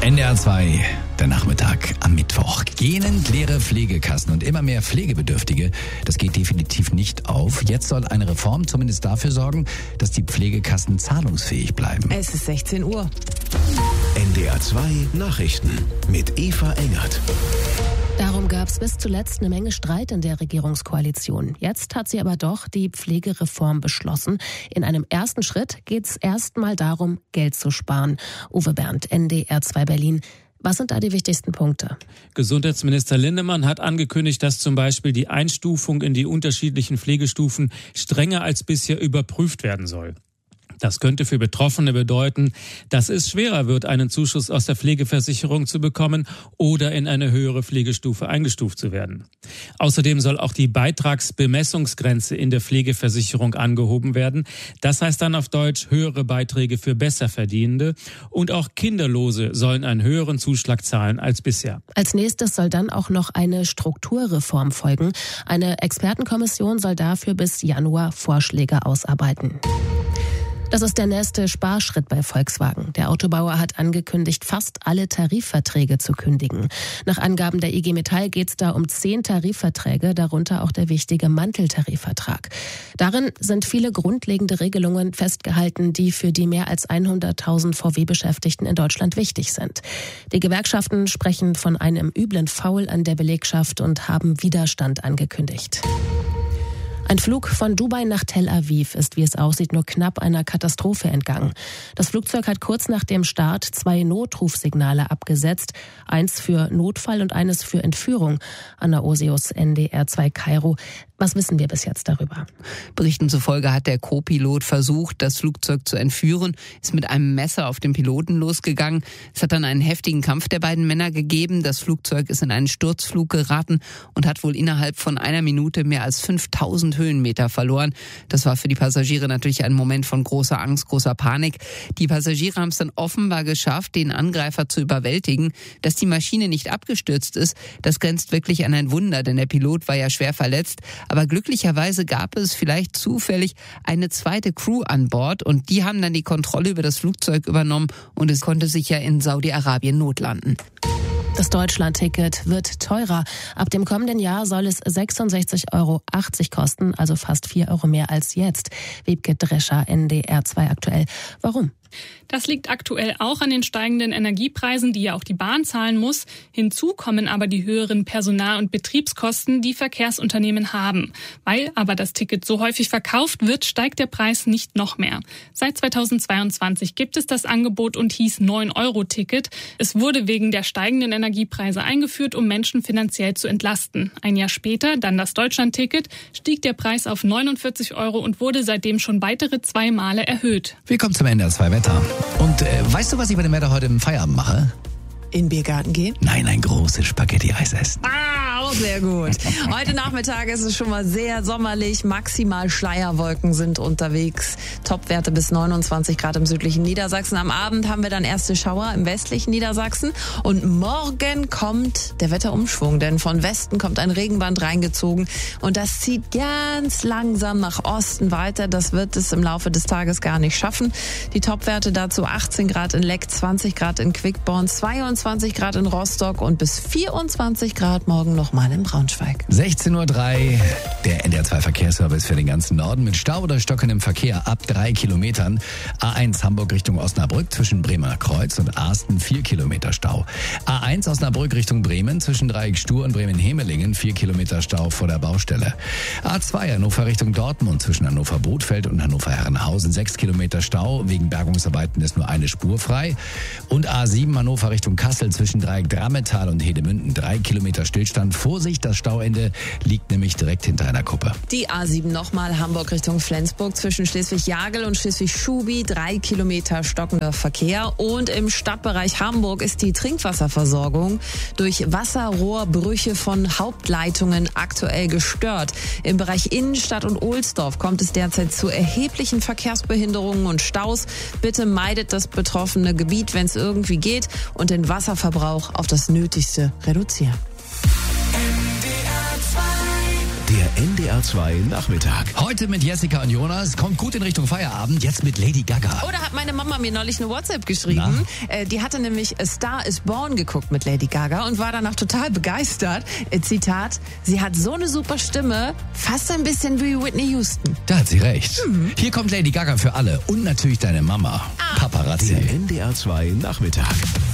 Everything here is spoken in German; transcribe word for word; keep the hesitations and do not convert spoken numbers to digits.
N D R zwei, der Nachmittag am Mittwoch. Gähnend leere Pflegekassen und immer mehr Pflegebedürftige, das geht definitiv nicht auf. Jetzt soll eine Reform zumindest dafür sorgen, dass die Pflegekassen zahlungsfähig bleiben. Es ist sechzehn Uhr. N D R zwei Nachrichten mit Eva Engert. Darum gab es bis zuletzt eine Menge Streit in der Regierungskoalition. Jetzt hat sie aber doch die Pflegereform beschlossen. In einem ersten Schritt geht es erstmal darum, Geld zu sparen. Uwe Bernd, N D R zwei Berlin. Was sind da die wichtigsten Punkte? Gesundheitsminister Lindemann hat angekündigt, dass zum Beispiel die Einstufung in die unterschiedlichen Pflegestufen strenger als bisher überprüft werden soll. Das könnte für Betroffene bedeuten, dass es schwerer wird, einen Zuschuss aus der Pflegeversicherung zu bekommen oder in eine höhere Pflegestufe eingestuft zu werden. Außerdem soll auch die Beitragsbemessungsgrenze in der Pflegeversicherung angehoben werden. Das heißt dann auf Deutsch höhere Beiträge für Besserverdienende. Und auch Kinderlose sollen einen höheren Zuschlag zahlen als bisher. Als nächstes soll dann auch noch eine Strukturreform folgen. Eine Expertenkommission soll dafür bis Januar Vorschläge ausarbeiten. Das ist der nächste Sparschritt bei Volkswagen. Der Autobauer hat angekündigt, fast alle Tarifverträge zu kündigen. Nach Angaben der I G Metall geht es da um zehn Tarifverträge, darunter auch der wichtige Manteltarifvertrag. Darin sind viele grundlegende Regelungen festgehalten, die für die mehr als hunderttausend V W-Beschäftigten in Deutschland wichtig sind. Die Gewerkschaften sprechen von einem üblen Faul an der Belegschaft und haben Widerstand angekündigt. Ein Flug von Dubai nach Tel Aviv ist, wie es aussieht, nur knapp einer Katastrophe entgangen. Das Flugzeug hat kurz nach dem Start zwei Notrufsignale abgesetzt. Eins für Notfall und eines für Entführung. Anna Osius, N D R zwei Kairo. Was wissen wir bis jetzt darüber? Berichten zufolge hat der Co-Pilot versucht, das Flugzeug zu entführen, ist mit einem Messer auf den Piloten losgegangen. Es hat dann einen heftigen Kampf der beiden Männer gegeben. Das Flugzeug ist in einen Sturzflug geraten und hat wohl innerhalb von einer Minute mehr als fünftausend Höhenmeter verloren. Das war für die Passagiere natürlich ein Moment von großer Angst, großer Panik. Die Passagiere haben es dann offenbar geschafft, den Angreifer zu überwältigen. Dass die Maschine nicht abgestürzt ist, das grenzt wirklich an ein Wunder, denn der Pilot war ja schwer verletzt. Aber glücklicherweise gab es vielleicht zufällig eine zweite Crew an Bord und die haben dann die Kontrolle über das Flugzeug übernommen und es konnte sich ja in Saudi-Arabien notlanden. Das Deutschland-Ticket wird teurer. Ab dem kommenden Jahr soll es sechsundsechzig Euro achtzig kosten, also fast vier Euro mehr als jetzt. Wiebke Drescher, N D R zwei aktuell. Warum? Das liegt aktuell auch an den steigenden Energiepreisen, die ja auch die Bahn zahlen muss. Hinzu kommen aber die höheren Personal- und Betriebskosten, die Verkehrsunternehmen haben. Weil aber das Ticket so häufig verkauft wird, steigt der Preis nicht noch mehr. Seit zweitausendzweiundzwanzig gibt es das Angebot und hieß neun Euro Ticket. Es wurde wegen der steigenden Energiepreise eingeführt, um Menschen finanziell zu entlasten. Ein Jahr später, dann das Deutschland-Ticket, stieg der Preis auf neunundvierzig Euro und wurde seitdem schon weitere zwei Male erhöht. Willkommen zum N D R zwei Wetter. Und äh, weißt du, was ich bei dem Wetter heute im Feierabend mache? In den Biergarten gehen? Nein, ein großes Spaghetti-Eis essen. Ah, auch sehr gut. Heute Nachmittag ist es schon mal sehr sommerlich. Maximal Schleierwolken sind unterwegs. Topwerte bis neunundzwanzig Grad im südlichen Niedersachsen. Am Abend haben wir dann erste Schauer im westlichen Niedersachsen. Und morgen kommt der Wetterumschwung, denn von Westen kommt ein Regenband reingezogen. Und das zieht ganz langsam nach Osten weiter. Das wird es im Laufe des Tages gar nicht schaffen. Die Topwerte dazu achtzehn Grad in Leck, zwanzig Grad in Quickborn, zweiundzwanzig Grad in Rostock und bis vierundzwanzig Grad morgen nochmal in Braunschweig. sechzehn Uhr drei, der N D R zwei Verkehrsservice für den ganzen Norden mit Stau oder stockendem Verkehr ab drei Kilometern. A eins Hamburg Richtung Osnabrück zwischen Bremer Kreuz und Arsten vier Kilometer Stau. A eins Osnabrück Richtung Bremen zwischen Dreieck Stur und Bremen-Hemelingen vier Kilometer Stau vor der Baustelle. A zwei Hannover Richtung Dortmund zwischen Hannover-Bothfeld und Hannover-Herrenhausen sechs Kilometer Stau. Wegen Bergungsarbeiten ist nur eine Spur frei. Und A sieben Hannover Richtung Kassel zwischen Dreieck Drammetal und Hedemünden drei Kilometer Stillstand. Vorsicht, das Stauende liegt nämlich direkt hinter einer Kuppe. Die A sieben nochmal Hamburg Richtung Flensburg zwischen Schleswig-Jagel und Schleswig-Schubi drei Kilometer stockender Verkehr. Und im Stadtbereich Hamburg ist die Trinkwasserversorgung durch Wasserrohrbrüche von Hauptleitungen aktuell gestört. Im Bereich Innenstadt und Ohlsdorf kommt es derzeit zu erheblichen Verkehrsbehinderungen und Staus. Bitte meidet das betroffene Gebiet, wenn es irgendwie geht, und den Wasserverbrauch auf das Nötigste reduzieren. Der N D R zwei Nachmittag. Heute mit Jessica und Jonas. Kommt gut in Richtung Feierabend. Jetzt mit Lady Gaga. Oh, da hat meine Mama mir neulich eine WhatsApp geschrieben. Äh, die hatte nämlich A Star is Born geguckt mit Lady Gaga und war danach total begeistert. Äh, Zitat, sie hat so eine super Stimme, fast ein bisschen wie Whitney Houston. Da hat sie recht. Mhm. Hier kommt Lady Gaga für alle und natürlich deine Mama. Ah. Paparazzi. Der N D R zwei Nachmittag.